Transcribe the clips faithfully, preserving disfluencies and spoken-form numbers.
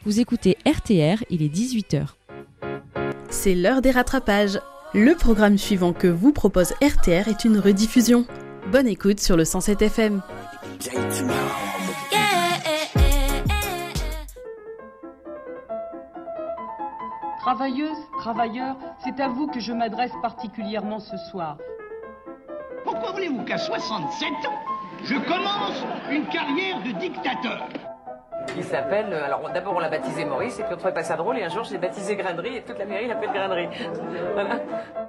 Vous écoutez R T R, il est dix-huit heures. C'est l'heure des rattrapages. Le programme suivant que vous propose R T R est une rediffusion. Bonne écoute sur le cent sept F M. Travailleuses, travailleurs, c'est à vous que je m'adresse particulièrement ce soir. Pourquoi voulez-vous qu'à soixante-sept ans, je commence une carrière de dictateur ? Il s'appelle, alors d'abord on l'a baptisé Maurice, et puis on trouvait pas ça drôle, et un jour je l'ai baptisé Grainerie, et toute la mairie l'appelle Grainerie. Voilà.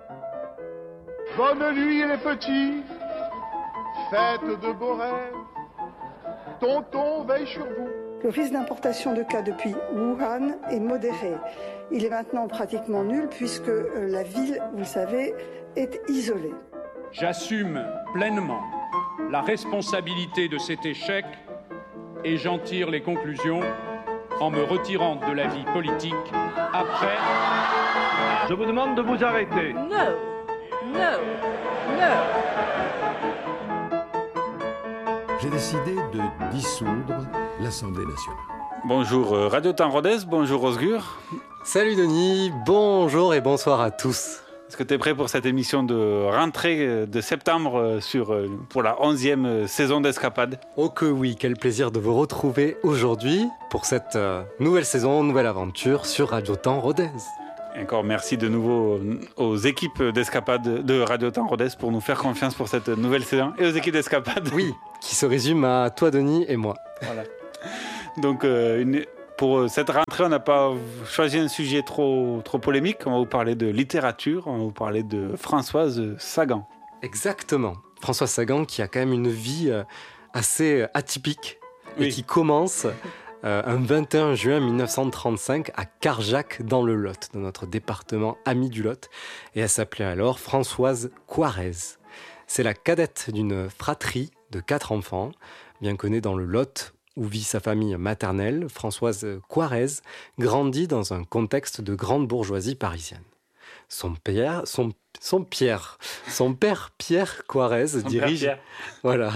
Bonne nuit les petits, faites de beaux rêves, tonton veille sur vous. Le risque d'importation de cas depuis Wuhan est modéré. Il est maintenant pratiquement nul puisque la ville, vous le savez, est isolée. J'assume pleinement la responsabilité de cet échec et j'en tire les conclusions en me retirant de la vie politique après... Je vous demande de vous arrêter. Non, non, non. J'ai décidé de dissoudre l'Assemblée nationale. Bonjour Radio Temps Rodez, bonjour Osgur. Salut Denis, bonjour et bonsoir à tous. Est-ce que tu es prêt pour cette émission de rentrée de septembre sur, pour la onzième saison d'Escapade ? Oh que oui, quel plaisir de vous retrouver aujourd'hui pour cette nouvelle saison, nouvelle aventure sur Radio Temps Rodez. Et encore merci de nouveau aux équipes d'Escapade de Radio Temps Rodez pour nous faire confiance pour cette nouvelle saison et aux équipes d'Escapade. Oui, qui se résume à toi Denis et moi. Voilà. Donc euh, une... Pour cette rentrée, on n'a pas choisi un sujet trop, trop polémique. On va vous parler de littérature, on va vous parler de Françoise Sagan. Exactement. Françoise Sagan qui a quand même une vie assez atypique et oui. qui commence euh, un vingt et un juin mille neuf cent trente-cinq à Carjac dans le Lot, dans notre département ami du Lot. Et elle s'appelait alors Françoise Coirez. C'est la cadette d'une fratrie de quatre enfants, bien connue dans le Lot, où vit sa famille maternelle. Françoise Coirez grandit dans un contexte de grande bourgeoisie parisienne. Son père, son, son Pierre, son père Pierre Coirez son dirige, Pierre. voilà,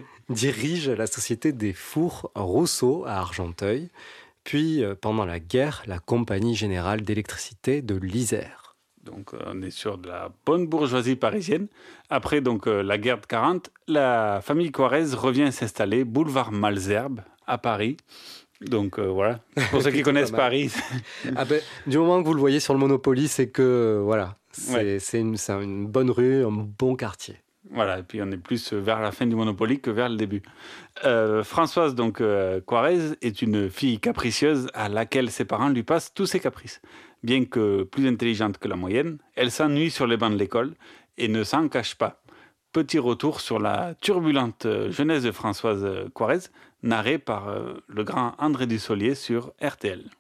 dirige la société des fours Rousseau à Argenteuil, puis pendant la guerre, la Compagnie générale d'électricité de l'Isère. Donc on est sur de la bonne bourgeoisie parisienne. Après donc euh, la guerre de quarante, la famille Coirez revient s'installer boulevard Malesherbes à Paris. Donc euh, voilà, pour ceux qui connaissent Paris. Ah ben, du moment que vous le voyez sur le Monopoly, c'est que voilà, c'est, ouais. c'est, une, c'est une bonne rue, un bon quartier. Voilà, et puis on est plus vers la fin du Monopoly que vers le début. Euh, Françoise donc euh, Coirez est une fille capricieuse à laquelle ses parents lui passent tous ses caprices. Bien que plus intelligente que la moyenne, elle s'ennuie sur les bancs de l'école et ne s'en cache pas. Petit retour sur la turbulente jeunesse de Françoise Coirez, narrée par euh, le grand André Dussolier sur R T L.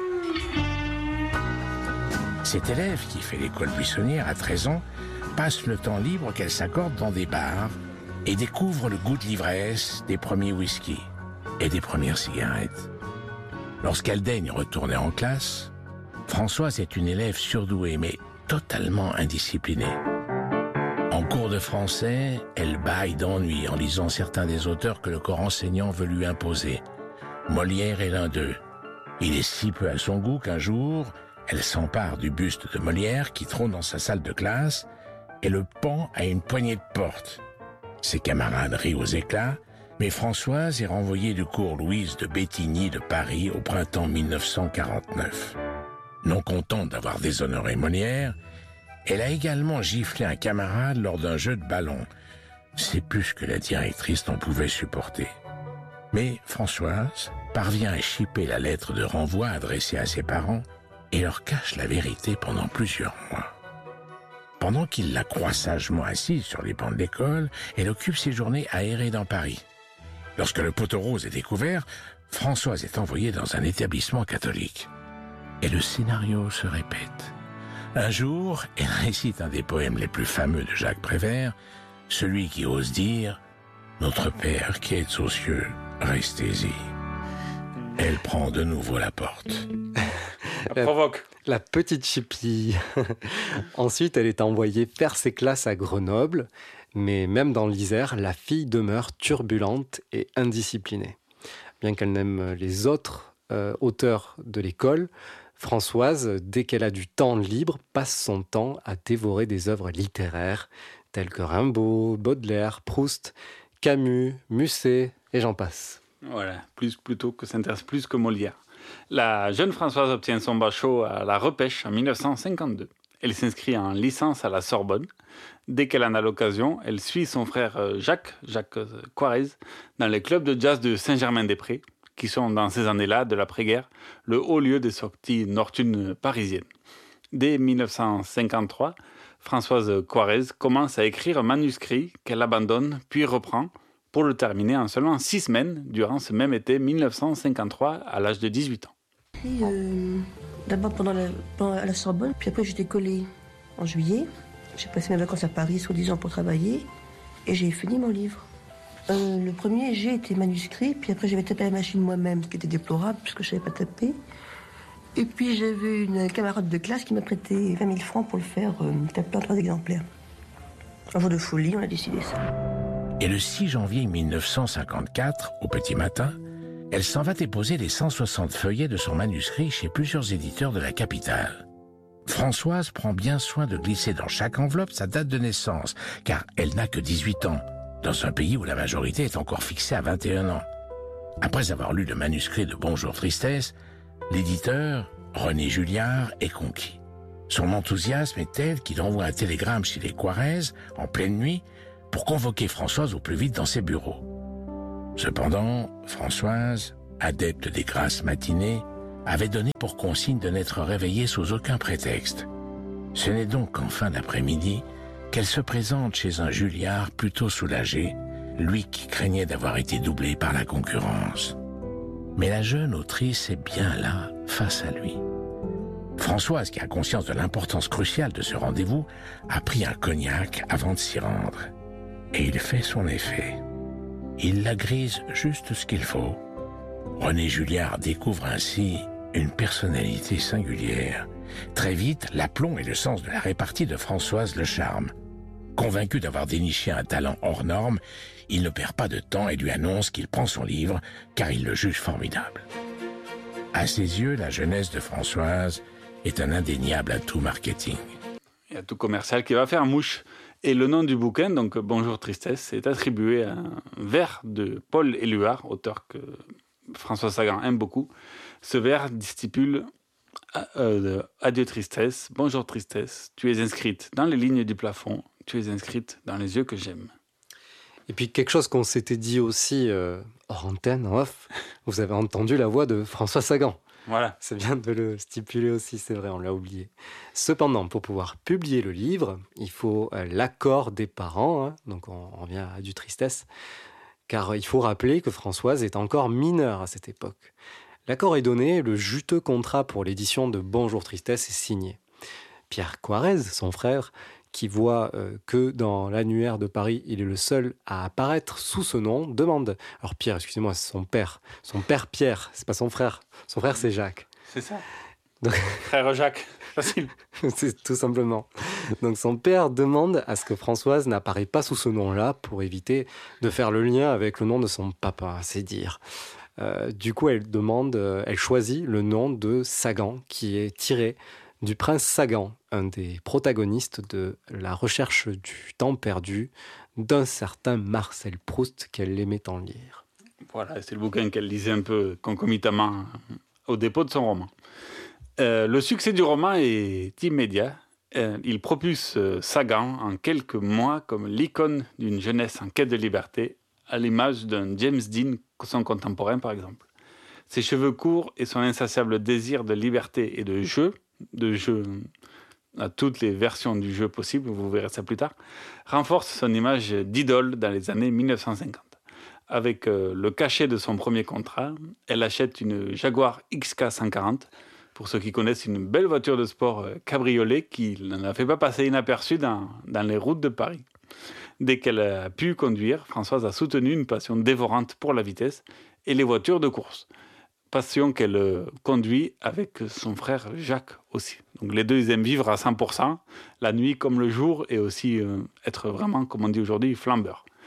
Cette élève qui fait l'école buissonnière à treize ans passe le temps libre qu'elle s'accorde dans des bars et découvre le goût de l'ivresse des premiers whisky et des premières cigarettes. Lorsqu'elle daigne retourner en classe, Françoise est une élève surdouée mais totalement indisciplinée. En cours de français, elle bâille d'ennui en lisant certains des auteurs que le corps enseignant veut lui imposer. Molière est l'un d'eux. Il est si peu à son goût qu'un jour, elle s'empare du buste de Molière qui trône dans sa salle de classe et le pend à une poignée de porte. Ses camarades rient aux éclats, mais Françoise est renvoyée du cours Louise de Béthigny de Paris au printemps mille neuf cent quarante-neuf. Non contente d'avoir déshonoré Molière, elle a également giflé un camarade lors d'un jeu de ballon. C'est plus que la directrice n'en pouvait supporter. Mais Françoise parvient à chipper la lettre de renvoi adressée à ses parents et leur cache la vérité pendant plusieurs mois. Pendant qu'il la croit sagement assise sur les bancs de l'école, elle occupe ses journées à errer dans Paris. Lorsque le poteau rose est découvert, Françoise est envoyée dans un établissement catholique. Et le scénario se répète. Un jour, elle récite un des poèmes les plus fameux de Jacques Prévert, celui qui ose dire « Notre Père qui êtes aux cieux, restez-y ». Elle prend de nouveau la porte. La provoque. La petite chipie. Ensuite, elle est envoyée faire ses classes à Grenoble, mais même dans l'Isère, la fille demeure turbulente et indisciplinée. Bien qu'elle n'aime les autres euh, auteur de l'école, Françoise, dès qu'elle a du temps libre, passe son temps à dévorer des œuvres littéraires telles que Rimbaud, Baudelaire, Proust, Camus, Musset et j'en passe. Voilà, plus plutôt que s'intéresse plus que Molière. La jeune Françoise obtient son bachot à la Repêche en dix-neuf cent cinquante-deux. Elle s'inscrit en licence à la Sorbonne. Dès qu'elle en a l'occasion, elle suit son frère Jacques, Jacques Coirez, dans les clubs de jazz de Saint-Germain-des-Prés, qui sont dans ces années-là de l'après-guerre le haut lieu des sorties nocturnes parisiennes. Dès dix-neuf cent cinquante-trois, Françoise Coirez commence à écrire un manuscrit qu'elle abandonne puis reprend pour le terminer en seulement six semaines durant ce même été dix-neuf cent cinquante-trois à l'âge de dix-huit ans. Et euh, d'abord pendant la, pendant, à la Sorbonne, puis après j'étais collée en juillet. J'ai passé mes vacances à Paris, soi-disant pour travailler, et j'ai fini mon livre. Euh, le premier jet était manuscrit, puis après j'avais tapé à la machine moi-même, ce qui était déplorable, puisque je ne savais pas taper. Et puis j'avais une camarade de classe qui m'a prêté vingt mille francs pour le faire euh, taper en trois exemplaires. Un jour de folie, on a décidé ça. Et le six janvier dix-neuf cent cinquante-quatre, au petit matin, elle s'en va déposer les cent soixante feuillets de son manuscrit chez plusieurs éditeurs de la capitale. Françoise prend bien soin de glisser dans chaque enveloppe sa date de naissance, car elle n'a que dix-huit ans, dans un pays où la majorité est encore fixée à vingt et un ans. Après avoir lu le manuscrit de Bonjour Tristesse, l'éditeur, René Julliard, est conquis. Son enthousiasme est tel qu'il envoie un télégramme chez les Coirez, en pleine nuit, pour convoquer Françoise au plus vite dans ses bureaux. Cependant, Françoise, adepte des grasses matinées, avait donné pour consigne de n'être réveillée sous aucun prétexte. Ce n'est donc qu'en fin d'après-midi qu'elle se présente chez un Julliard plutôt soulagé, lui qui craignait d'avoir été doublé par la concurrence. Mais la jeune autrice est bien là, face à lui. Françoise, qui a conscience de l'importance cruciale de ce rendez-vous, a pris un cognac avant de s'y rendre. Et il fait son effet. Il la grise juste ce qu'il faut. René Julliard découvre ainsi une personnalité singulière. Très vite, l'aplomb et le sens de la répartie de Françoise le charment. Convaincu d'avoir déniché un talent hors norme, il ne perd pas de temps et lui annonce qu'il prend son livre, car il le juge formidable. À ses yeux, la jeunesse de Françoise est un indéniable atout marketing. Et atout commercial qui va faire mouche. Et le nom du bouquin, donc Bonjour Tristesse, est attribué à un vers de Paul Éluard, auteur que François Sagan aime beaucoup. Ce vers stipule euh, « Adieu tristesse, bonjour tristesse, tu es inscrite dans les lignes du plafond, tu es inscrite dans les yeux que j'aime. » Et puis quelque chose qu'on s'était dit aussi euh, hors antenne, en off, vous avez entendu la voix de François Sagan. Voilà. C'est bien de le stipuler aussi, c'est vrai, on l'a oublié. Cependant, pour pouvoir publier le livre, il faut euh, l'accord des parents, hein, donc on, on revient à du tristesse, car il faut rappeler que Françoise est encore mineure à cette époque. L'accord est donné, le juteux contrat pour l'édition de Bonjour Tristesse est signé. Pierre Coirez, son frère, qui voit euh, que dans l'annuaire de Paris, il est le seul à apparaître sous ce nom, demande... Alors Pierre, excusez-moi, c'est son père. Son père Pierre, c'est pas son frère. Son frère, c'est Jacques. C'est ça. Donc... Frère Jacques, facile. C'est tout simplement. Donc son père demande à ce que Françoise n'apparaît pas sous ce nom-là pour éviter de faire le lien avec le nom de son papa, c'est dire. Euh, du coup, elle demande, euh, elle choisit le nom de Sagan, qui est tiré du prince Sagan, un des protagonistes de La recherche du temps perdu d'un certain Marcel Proust qu'elle aimait tant lire. Voilà, c'est le bouquin qu'elle lisait un peu concomitamment au dépôt de son roman. Euh, le succès du roman est immédiat. Euh, il propulse euh, Sagan en quelques mois comme l'icône d'une jeunesse en quête de liberté, à l'image d'un James Dean, son contemporain par exemple. Ses cheveux courts et son insatiable désir de liberté et de jeu, de jeu à toutes les versions du jeu possible, vous verrez ça plus tard, renforcent son image d'idole dans les années dix-neuf cent cinquante. Avec euh, le cachet de son premier contrat, elle achète une Jaguar X K cent quarante, pour ceux qui connaissent, une belle voiture de sport euh, cabriolet qui ne la fait pas passer inaperçue dans, dans les routes de Paris. Dès qu'elle a pu conduire, Françoise a soutenu une passion dévorante pour la vitesse et les voitures de course. Passion qu'elle euh, conduit avec son frère Jacques aussi. Donc les deux, ils aiment vivre à cent pour cent, la nuit comme le jour, et aussi euh, être vraiment, comme on dit aujourd'hui, flambeur.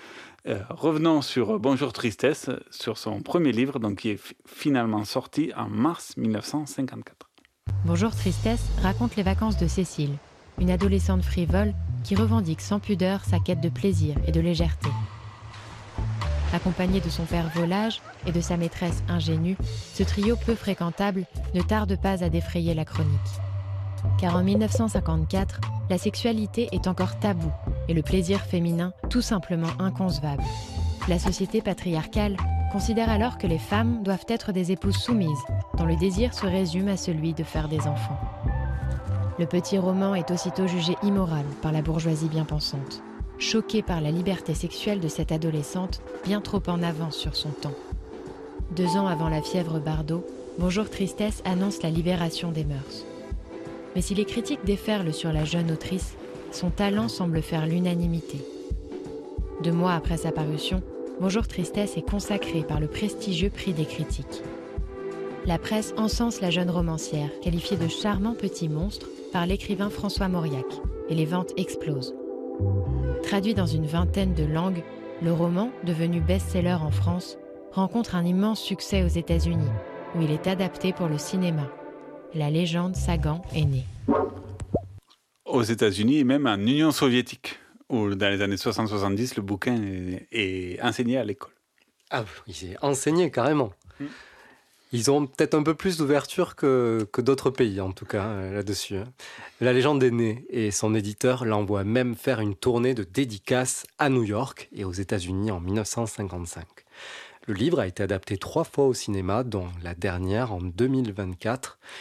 Euh, revenons sur Bonjour Tristesse, sur son premier livre, donc, qui est f- finalement sorti en mars dix-neuf cent cinquante-quatre. Bonjour Tristesse raconte les vacances de Cécile, une adolescente frivole qui revendique sans pudeur sa quête de plaisir et de légèreté. Accompagnée de son père Volage et de sa maîtresse ingénue, ce trio peu fréquentable ne tarde pas à défrayer la chronique. Car en dix-neuf cent cinquante-quatre, la sexualité est encore taboue et le plaisir féminin tout simplement inconcevable. La société patriarcale considère alors que les femmes doivent être des épouses soumises, dont le désir se résume à celui de faire des enfants. Le petit roman est aussitôt jugé immoral par la bourgeoisie bien pensante, choquée par la liberté sexuelle de cette adolescente bien trop en avance sur son temps. Deux ans avant la fièvre Bardot, Bonjour Tristesse annonce la libération des mœurs. Mais si les critiques déferlent sur la jeune autrice, son talent semble faire l'unanimité. Deux mois après sa parution, Bonjour Tristesse est consacré par le prestigieux prix des critiques. La presse encense la jeune romancière, qualifiée de charmant petit monstre par l'écrivain François Mauriac, et les ventes explosent. Traduit dans une vingtaine de langues, le roman, devenu best-seller en France, rencontre un immense succès aux États-Unis, où il est adapté pour le cinéma. La légende Sagan est née. Aux États-Unis et même en Union soviétique, où dans les années soixante soixante-dix, le bouquin est, est enseigné à l'école. Ah oui, c'est enseigné carrément. Mm. Ils ont peut-être un peu plus d'ouverture que, que d'autres pays, en tout cas, là-dessus. La légende est née et son éditeur l'envoie même faire une tournée de dédicaces à New York et aux États-Unis en dix-neuf cent cinquante-cinq. Le livre a été adapté trois fois au cinéma, dont la dernière en deux mille vingt-quatre,